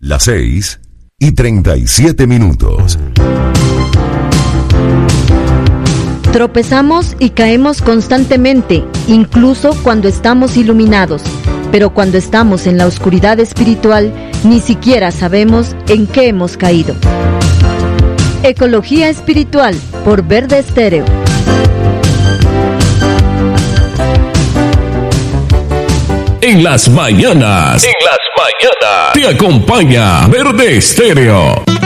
Las 6:37. Tropezamos y caemos constantemente, incluso cuando estamos iluminados. Pero cuando estamos en la oscuridad espiritual, ni siquiera sabemos en qué hemos caído. Ecología Espiritual, por Verde Estéreo. En las mañanas te acompaña Verde Estéreo.